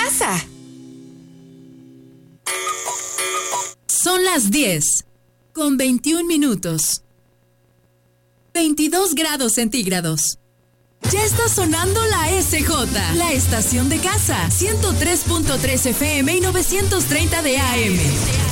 casa. Son las 10, con 21 minutos. 22 grados centígrados. Ya está sonando la SJ, la estación de casa, 103.3 FM y 930 de AM.